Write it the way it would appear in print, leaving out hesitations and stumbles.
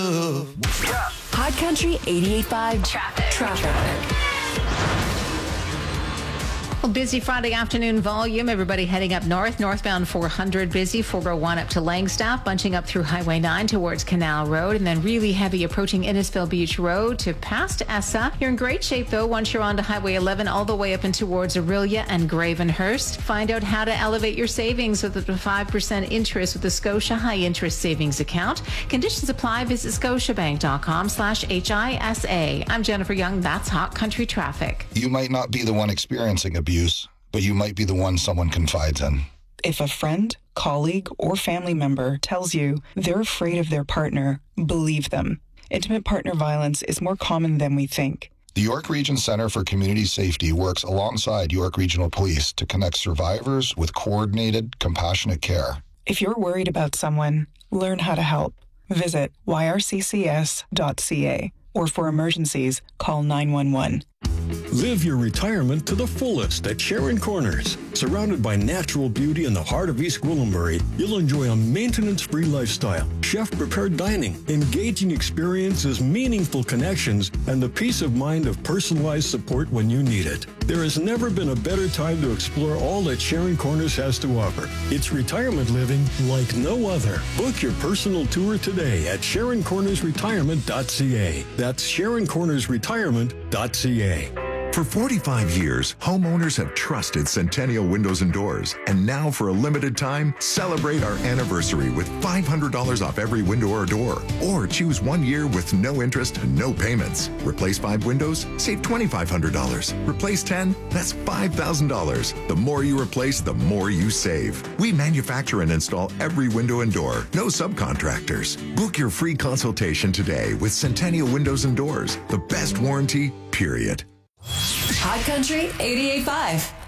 Hot Country 88.5 Traffic. Well, busy Friday afternoon volume. Everybody heading up north. Northbound 400 busy. 401 up to Langstaff. Bunching up through Highway 9 towards Canal Road. And then really heavy approaching Innisfil Beach Road to past Essa. You're in great shape, though, once you're onto Highway 11 all the way up and towards Orillia and Gravenhurst. Find out how to elevate your savings with up to 5% interest with the Scotia High Interest Savings Account. Conditions apply. Visit scotiabank.com/HISA. I'm Jennifer Young. That's Hot Country Traffic. You might not be the one experiencing abuse, but you might be the one someone confides in. If a friend, colleague, or family member tells you they're afraid of their partner, believe them. Intimate partner violence is more common than we think. The York Region Centre for Community Safety works alongside York Regional Police to connect survivors with coordinated, compassionate care. If you're worried about someone, learn how to help. Visit yrccs.ca or for emergencies, call 911. Live your retirement to the fullest at Sharon Corners. Surrounded by natural beauty in the heart of East Gwillimbury, you'll enjoy a maintenance-free lifestyle, chef-prepared dining, engaging experiences, meaningful connections, and the peace of mind of personalized support when you need it. There has never been a better time to explore all that Sharon Corners has to offer. It's retirement living like no other. Book your personal tour today at SharonCornersRetirement.ca. That's SharonCornersRetirement.ca. For 45 years, homeowners have trusted Centennial Windows and Doors. And now, for a limited time, celebrate our anniversary with $500 off every window or door. Or choose 1 year with no interest and no payments. Replace 5 windows, save $2,500. Replace 10, that's $5,000. The more you replace, the more you save. We manufacture and install every window and door. No subcontractors. Book your free consultation today with Centennial Windows and Doors. The best warranty, period. Hot Country 88.5.